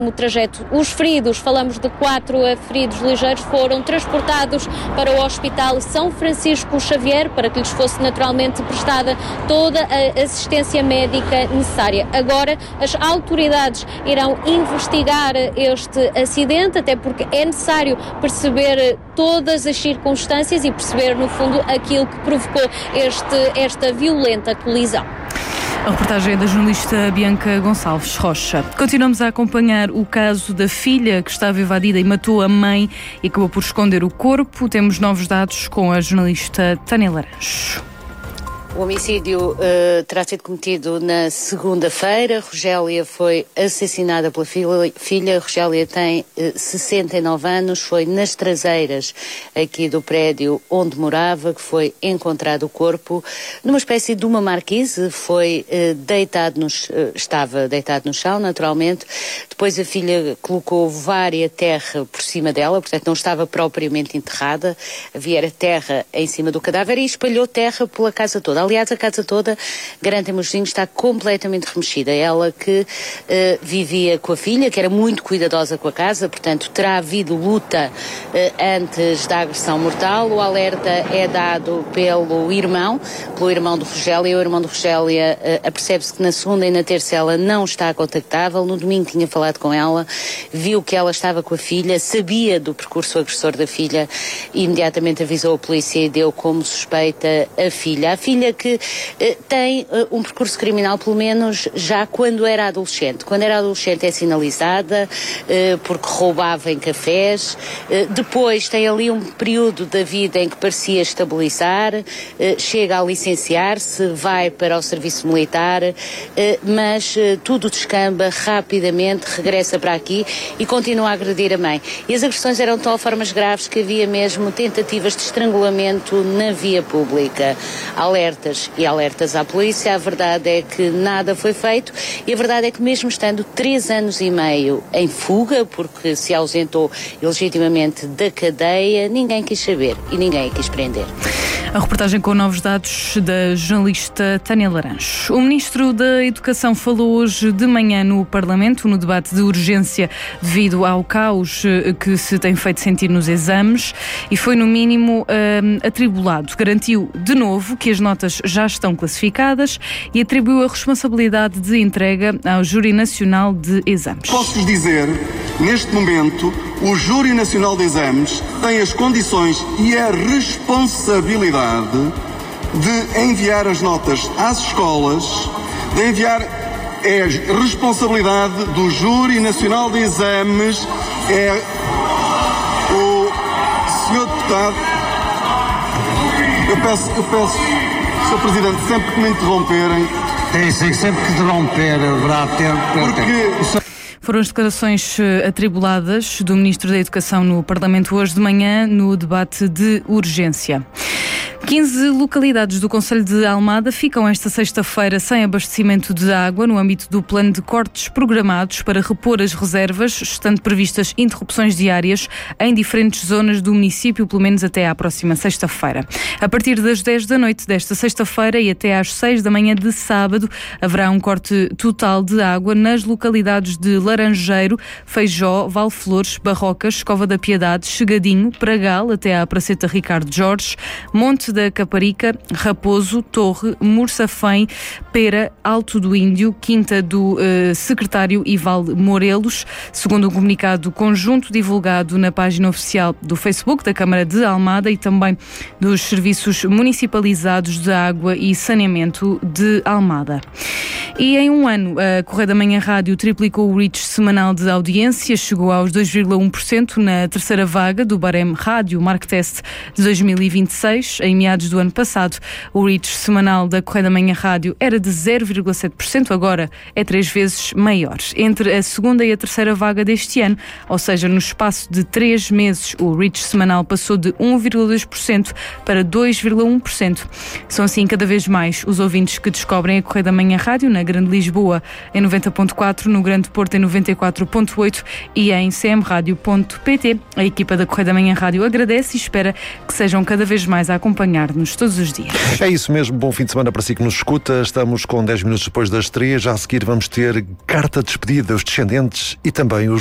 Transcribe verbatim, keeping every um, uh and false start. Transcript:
O trajeto. Os feridos, falamos de quatro feridos ligeiros, foram transportados para o Hospital São Francisco Xavier para que lhes fosse naturalmente prestada toda a assistência médica necessária. Agora, as autoridades irão investigar este acidente, até porque é necessário perceber todas as circunstâncias e perceber, no fundo, aquilo que provocou este, esta violenta colisão. A reportagem é da jornalista Bianca Gonçalves Rocha. Continuamos a acompanhar o caso da filha que estava evadida e matou a mãe e acabou por esconder o corpo. Temos novos dados com a jornalista Tânia Laranjo. O homicídio uh, terá sido cometido na segunda-feira. Rogélia foi assassinada pela filha. Rogélia tem uh, sessenta e nove anos. Foi nas traseiras aqui do prédio onde morava que foi encontrado o corpo numa espécie de uma marquise. Foi uh, deitado no, uh, estava deitado no chão, naturalmente. Depois a filha colocou várias terra por cima dela, portanto não estava propriamente enterrada. Havia terra em cima do cadáver e espalhou terra pela casa toda. Aliás, a casa toda, garantem-me os vizinhos, está completamente remexida. Ela que uh, vivia com a filha, que era muito cuidadosa com a casa, portanto terá havido luta uh, antes da agressão mortal. O alerta é dado pelo irmão, pelo irmão de Rogélia. O irmão de Rogélia uh, apercebe-se que na segunda e na terça ela não está contactável. No domingo tinha falado com ela, viu que ela estava com a filha, sabia do percurso agressor da filha e imediatamente avisou a polícia e deu como suspeita a filha. A filha que eh, tem eh, um percurso criminal, pelo menos já quando era adolescente. Quando era adolescente é sinalizada eh, porque roubava em cafés. Eh, depois tem ali um período da vida em que parecia estabilizar, eh, chega a licenciar-se, vai para o serviço militar, eh, mas eh, tudo descamba rapidamente, regressa para aqui e continua a agredir a mãe. E as agressões eram de tal formas graves que havia mesmo tentativas de estrangulamento na via pública. Alertas e alertas à polícia. A verdade é que nada foi feito e a verdade é que mesmo estando três anos e meio em fuga, porque se ausentou ilegitimamente da cadeia, ninguém quis saber e ninguém a quis prender. A reportagem com novos dados da jornalista Tânia Laranjo. O Ministro da Educação falou hoje de manhã no Parlamento, no debate de urgência devido ao caos que se tem feito sentir nos exames e foi no mínimo um, atribulado. Garantiu de novo que as notas já estão classificadas e atribuiu a responsabilidade de entrega ao Júri Nacional de Exames. Posso-lhes dizer, neste momento, o Júri Nacional de Exames tem as condições e a responsabilidade de enviar as notas às escolas, de enviar, é a responsabilidade do Júri Nacional de Exames, é o senhor Deputado, eu peço, eu peço, senhor Presidente, sempre que me interromperem... É, sempre que interromper, haverá tempo... Porque... Foram as declarações atribuladas do Ministro da Educação no Parlamento hoje de manhã, no debate de urgência. quinze localidades do concelho de Almada ficam esta sexta-feira sem abastecimento de água no âmbito do plano de cortes programados para repor as reservas, estando previstas interrupções diárias em diferentes zonas do município, pelo menos até à próxima sexta-feira. A partir das dez da noite desta sexta-feira e até às seis da manhã de sábado, haverá um corte total de água nas localidades de Laranjeiro, Feijó, Valflores, Barrocas, Cova da Piedade, Chegadinho, Pragal, até à Praceta Ricardo Jorge, Monte da Caparica, Raposo, Torre, Mursafém, Pera, Alto do Índio, Quinta do uh, Secretário e Val Morelos, segundo um comunicado conjunto divulgado na página oficial do Facebook da Câmara de Almada e também dos Serviços Municipalizados de Água e Saneamento de Almada. E em um ano, a Correio da Manhã Rádio triplicou o reach semanal de audiência, chegou aos dois vírgula um por cento na terceira vaga do Barem Rádio Marktest de dois mil e vinte e seis. Em meados do ano passado, o reach semanal da Correio da Manhã Rádio era de zero vírgula sete por cento, agora é três vezes maior. Entre a segunda e a terceira vaga deste ano, ou seja, no espaço de três meses, o reach semanal passou de um vírgula dois por cento para dois vírgula um por cento. São assim cada vez mais os ouvintes que descobrem a Correio da Manhã Rádio na Grande Lisboa em noventa ponto quatro, no Grande Porto em noventa e quatro ponto oito e em c m radio ponto p t. A equipa da Correio da Manhã Rádio agradece e espera que sejam cada vez mais a acompanhar acompanhar-nos todos os dias. É isso mesmo, bom fim de semana para si que nos escuta. Estamos com dez minutos depois das três. Já a seguir vamos ter carta de despedida, os descendentes e também os